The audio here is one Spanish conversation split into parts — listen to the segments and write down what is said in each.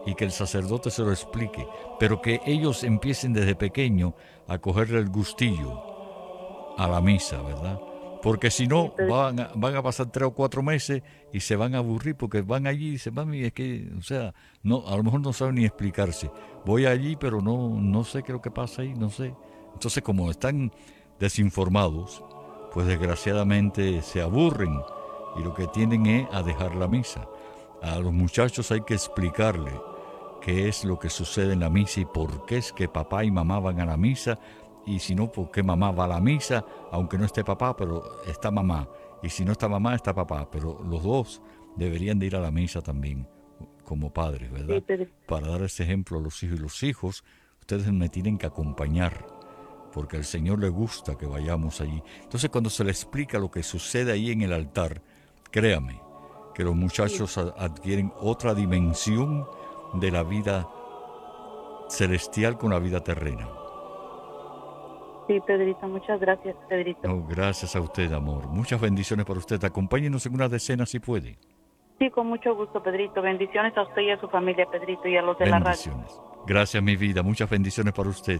y que el sacerdote se lo explique, pero que ellos empiecen desde pequeño a cogerle el gustillo a la misa, ¿verdad? Porque si Sí, no, Pedrito. van a pasar 3 o 4 meses y se van a aburrir porque van allí y dicen, mami, es que, o sea, no, a lo mejor no saben ni explicarse. Voy allí, pero no sé qué es lo que pasa ahí, no sé. Entonces, como están desinformados, pues desgraciadamente se aburren y lo que tienden es a dejar la misa. A los muchachos hay que explicarle qué es lo que sucede en la misa y por qué es que papá y mamá van a la misa, y si no, por qué mamá va a la misa, aunque no esté papá, pero está mamá, y si no está mamá, está papá, pero los dos deberían de ir a la misa también, como padres, Sí, ¿verdad? Pedrito. Para dar ese ejemplo a los hijos, y los hijos, ustedes me tienen que acompañar, porque al Señor le gusta que vayamos allí. Entonces, cuando se le explica lo que sucede ahí en el altar, créame que los Sí, muchachos adquieren otra dimensión de la vida celestial con la vida terrena. sí, Pedrito. Muchas gracias, Pedrito. No, gracias a usted, amor. Muchas bendiciones para usted. Acompáñenos en una decena si puede. Sí, con mucho gusto, Pedrito. Bendiciones a usted y a su familia, Pedrito, y a los de la radio. Bendiciones. Gracias, mi vida. Muchas bendiciones para usted.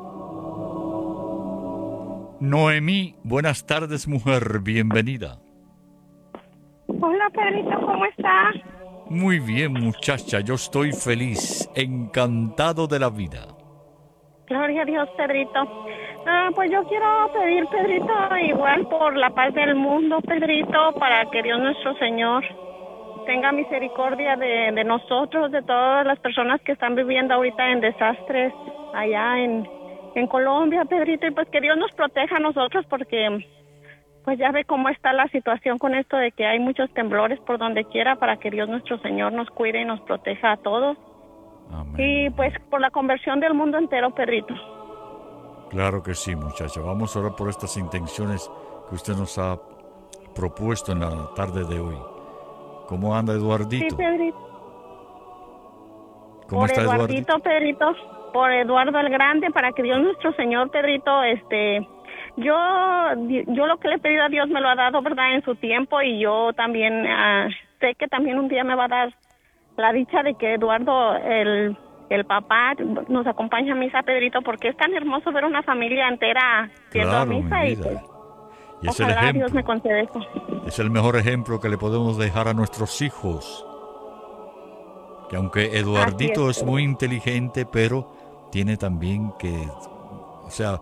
Noemí, buenas tardes, mujer. Bienvenida. Hola Pedrito, ¿cómo está? Muy bien, muchacha. Yo estoy feliz, encantado de la vida. Gloria a Dios, Pedrito. Pues yo quiero pedir, Pedrito, igual por la paz del mundo, Pedrito, para que Dios nuestro Señor tenga misericordia de nosotros, de todas las personas que están viviendo ahorita en desastres allá en Colombia, Pedrito, y pues que Dios nos proteja a nosotros porque pues ya ve cómo está la situación con esto de que hay muchos temblores por donde quiera, para que Dios nuestro Señor nos cuide y nos proteja a todos. Y Amén. pues por la conversión del mundo entero, Pedrito. Claro que sí, muchacha. Vamos a orar por estas intenciones que usted nos ha propuesto en la tarde de hoy. ¿Cómo anda Sí, Eduardito? Pedrito. ¿Cómo Por está Eduardito? Eduardito, Pedrito. Por Eduardo el Grande, para que Dios nuestro Señor, Pedrito, yo, yo lo que le he pedido a Dios me lo ha dado, ¿verdad? En su tiempo, y yo también sé que también un día me va a dar la dicha de que Eduardo, el papá, nos acompañe a misa, Pedrito, porque es tan hermoso ver una familia entera yendo a Claro, mi misa, y pues vida. Y es el ojalá Dios me ejemplo. conceda eso. Es el mejor ejemplo que le podemos dejar a nuestros hijos. Que aunque Así es, Eduardito es muy Pedrito. inteligente, pero tiene también que, o sea,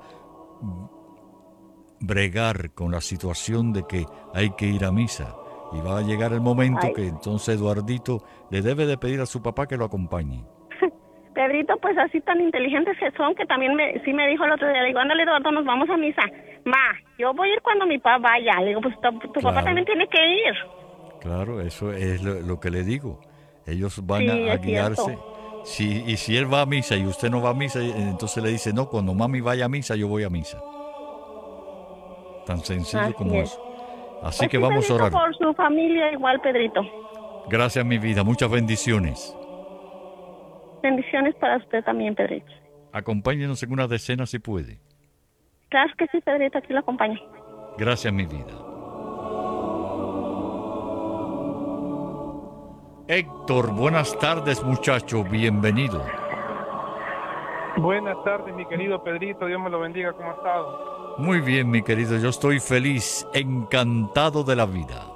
bregar con la situación de que hay que ir a misa. Y va a llegar el momento Ay, que entonces Eduardito le debe de pedir a su papá que lo acompañe. Pedrito, pues así tan inteligentes que son, que también sí me dijo el otro día, le digo, ándale Eduardo, nos vamos a misa. Ma, yo voy a ir cuando mi papá vaya. Le digo, pues tu papá también Claro, tiene que ir. claro, eso es lo que le digo. Ellos van Sí, a es cierto. guiarse. Y si él va a misa y usted no va a misa, entonces le dice, no, cuando mami vaya a misa, yo voy a misa. Tan sencillo Así como es. eso. Así Pues que sí, vamos a Pedrito, orar. por su familia igual, Pedrito. Gracias, mi vida. Muchas bendiciones. Bendiciones para usted también, Pedrito. Acompáñenos en una decena si puede. Claro que sí, Pedrito, aquí lo acompaño. Gracias, mi vida. Héctor, buenas tardes, muchacho. Bienvenido. Buenas tardes, mi querido Pedrito. Dios me lo bendiga. ¿Cómo ha estado? Muy bien, mi querido. Yo estoy feliz, encantado de la vida.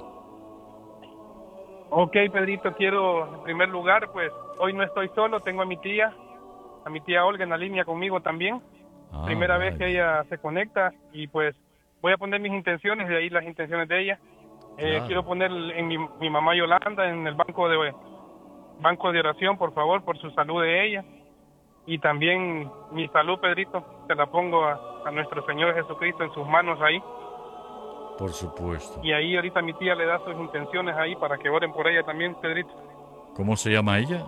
Ok, Pedrito, quiero en primer lugar, pues hoy no estoy solo, tengo a mi tía Olga en la línea conmigo también. Ah, Primera vez que vaya. ella se conecta y pues voy a poner mis intenciones, de ahí las intenciones de ella. Quiero Claro. poner en mi mamá Yolanda en el banco de oración, por favor, por su salud de ella. Y también mi salud, Pedrito, se la pongo a nuestro Señor Jesucristo en sus manos ahí. Por supuesto. Y ahí ahorita mi tía le da sus intenciones ahí para que oren por ella también, Pedrito. ¿Cómo se llama ella?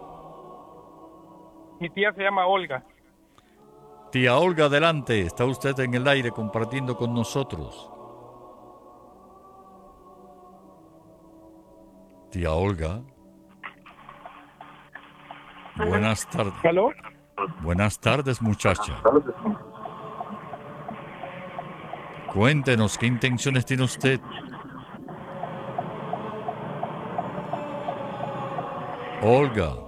Mi tía se llama Olga. Tía Olga, adelante. Está usted en el aire compartiendo con nosotros. Tía Olga, buenas tardes. ¿Aló? Buenas tardes, muchacha. Cuéntenos qué intenciones tiene usted. Olga.